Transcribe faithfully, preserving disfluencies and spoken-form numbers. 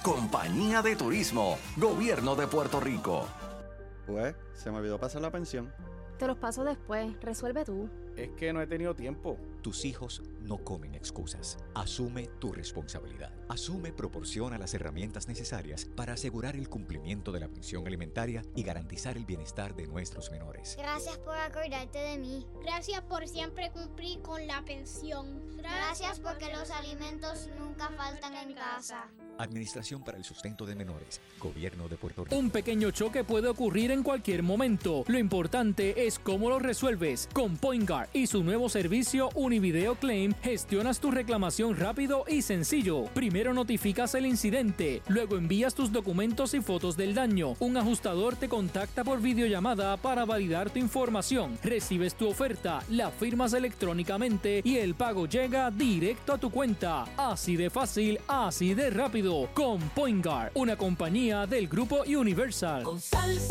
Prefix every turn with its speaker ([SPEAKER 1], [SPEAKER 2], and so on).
[SPEAKER 1] Compañía de Turismo, Gobierno de Puerto Rico.
[SPEAKER 2] Pues, se me olvidó pasar la pensión.
[SPEAKER 3] Te los paso después, resuelve tú.
[SPEAKER 4] Es que no he tenido tiempo.
[SPEAKER 5] Tus hijos no comen excusas. Asume tu responsabilidad. Asume proporciona las herramientas necesarias para asegurar el cumplimiento de la pensión alimentaria y garantizar el bienestar de nuestros menores.
[SPEAKER 6] Gracias por acordarte de mí.
[SPEAKER 7] Gracias por siempre cumplir con la pensión.
[SPEAKER 6] Gracias porque los alimentos nunca faltan en casa.
[SPEAKER 5] Administración para el Sustento de Menores, Gobierno de Puerto Rico.
[SPEAKER 8] Un pequeño choque puede ocurrir en cualquier momento. Lo importante es cómo lo resuelves. Con Point Guard y su nuevo servicio Univideo Claim, gestionas tu reclamación rápido y sencillo. Primero notificas el incidente, luego envías tus documentos y fotos del daño. Un ajustador te contacta por videollamada para validar tu información. Recibes tu oferta, la firmas electrónicamente y el pago llega directo a tu cuenta. Así de fácil, así de rápido. Con Point Guard, una compañía del grupo Universal.
[SPEAKER 9] Con salsa.